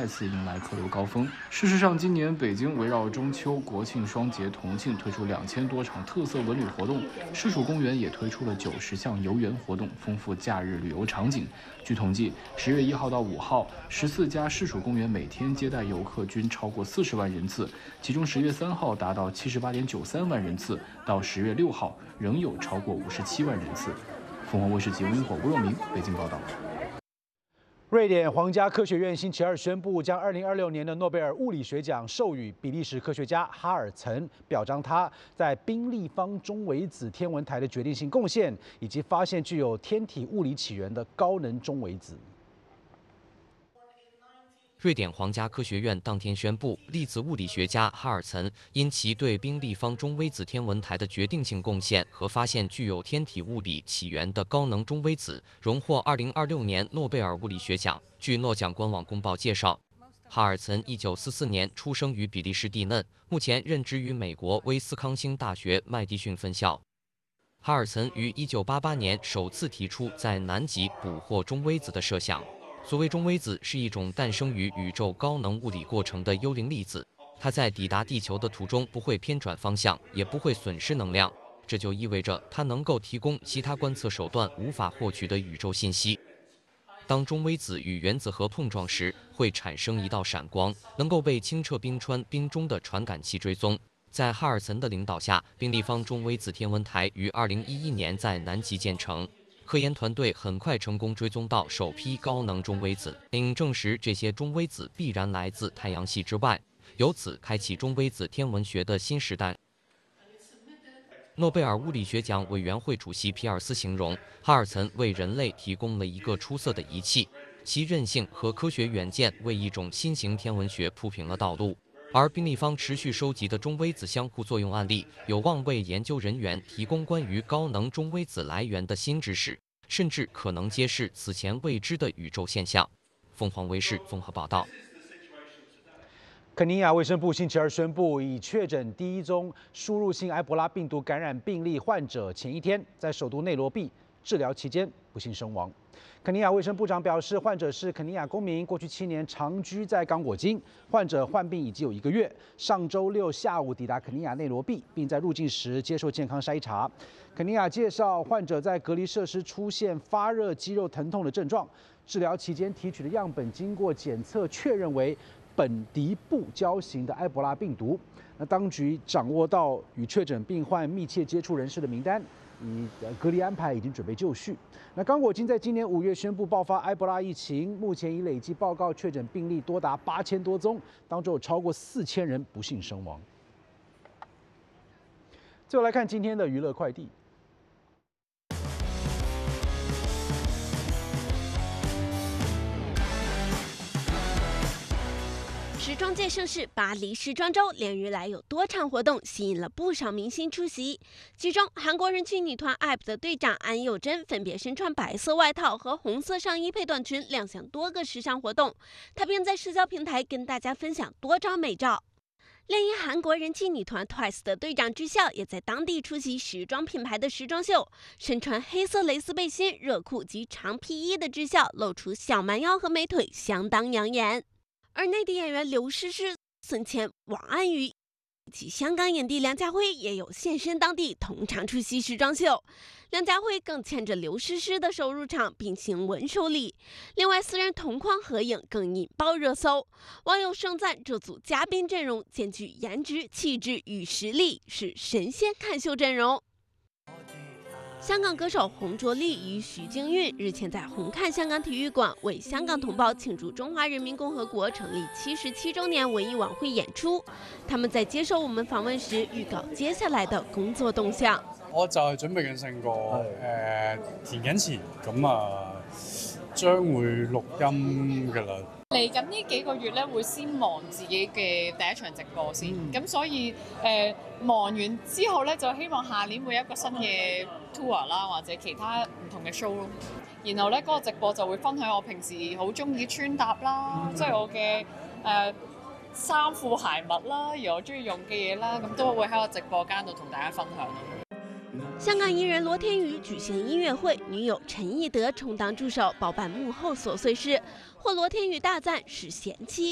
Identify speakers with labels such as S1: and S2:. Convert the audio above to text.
S1: 再次迎来客流高峰。事实上，今年北京围绕中秋、国庆双节、同庆推出2000多场特色文旅活动，市属公园也推出了90项游园活动，丰富假日旅游场景。据统计，10月1号到5号，14家市属公园每天接待游客均超过40万人次，其中10月3号达到78.93万人次，到10月6号仍有超过57万人次。凤凰卫视节目萤火吴若明北京报道。
S2: 瑞典皇家科学院星期二宣布，将2026年的诺贝尔物理学奖授予比利时科学家哈尔岑，表彰他在宾立方中微子天文台的决定性贡献，以及发现具有天体物理起源的高能中微子。
S3: 瑞典皇家科学院当天宣布，粒子物理学家哈尔岑因其对宾立方中微子天文台的决定性贡献和发现具有天体物理起源的高能中微子，荣获2026年诺贝尔物理学奖。据诺奖官网公报介绍，哈尔岑1944年出生于比利时蒂嫩，目前任职于美国威斯康星大学麦迪逊分校。哈尔岑于1988年首次提出在南极捕获中微子的设想。所谓中微子是一种诞生于宇宙高能物理过程的幽灵粒子，它在抵达地球的途中不会偏转方向，也不会损失能量，这就意味着它能够提供其他观测手段无法获取的宇宙信息。当中微子与原子核碰撞时，会产生一道闪光，能够被清澈冰川冰中的传感器追踪。在哈尔岑的领导下，宾立方中微子天文台于2011年在南极建成。科研团队很快成功追踪到首批高能中微子，并证实这些中微子必然来自太阳系之外，由此开启中微子天文学的新时代。诺贝尔物理学奖委员会主席皮尔斯形容，哈尔岑为人类提供了一个出色的仪器，其韧性和科学远见为一种新型天文学铺平了道路。而宾立方持续收集的中微子相互作用案例，有望为研究人员提供关于高能中微子来源的新知识，甚至可能揭示此前未知的宇宙现象。凤凰卫视综合报道。
S2: 肯尼亚卫生部星期二宣布，已确诊第一宗输入性埃博拉病毒感染病例患者前一天在首都内罗毕治疗期间不幸身亡。肯尼亚卫生部长表示，患者是肯尼亚公民，过去7年长居在刚果金。患者患病已经有1个月，上周6下午抵达肯尼亚内罗毕，并在入境时接受健康筛查。肯尼亚介绍，患者在隔离设施出现发热、肌肉疼痛的症状，治疗期间提取的样本经过检测，确认为苯迪布胶型的埃博拉病毒。那当局掌握到与确诊病患密切接触人士的名单。隔离安排已经准备就绪。那刚果金在今年5月宣布爆发埃博拉疫情，目前已累计报告确诊病例多达8000多宗，当中有超过4000人不幸身亡。最后来看今天的娱乐快递。
S4: 时装界盛事巴黎时装周连日来有多场活动，吸引了不少明星出席。其中，韩国人气女团 IVE 的队长安宥真分别身穿白色外套和红色上衣配短裙亮相多个时尚活动。她便在社交平台跟大家分享多张美照。另一韩国人气女团 TWICE 的队长智孝也在当地出席时装品牌的时装秀，身穿黑色蕾丝背心、热裤及长皮衣的智孝露出小蛮腰和美腿，相当养眼。而内地演员刘诗诗、孙茜、王安宇以及香港影帝梁家辉也有现身当地，同场出席时装秀。梁家辉更牵着刘诗诗的手入场，并行吻手礼。另外，4人同框合影更引爆热搜，网友盛赞这组嘉宾阵容兼具颜值、气质与实力，是神仙看秀阵容。香港歌手洪卓立与许靖韵日前在红磡香港体育馆为香港同胞庆祝中华人民共和国成立77周年文艺晚会演出。他們在接受我們訪問時預告接下來的工作動向。
S5: 我就係準備緊成個填緊詞，咁啊將會錄音㗎啦。
S6: 嚟緊呢幾個月咧，會先忙自己嘅第一場直播先，咁所以忙完之後咧，就希望下年會有一個新嘅 tour 啦，或者其他唔同嘅 show 咯。然後咧，嗰個直播就會分享我平時好中意穿搭啦，即係我嘅衫褲鞋襪啦，而我中意用嘅嘢啦，咁都會喺我直播間度同大家分享咯。
S4: 香港艺人罗天宇举行音乐会，女友陈奕德充当助手，包办幕后琐碎事，获罗天宇大赞是贤妻。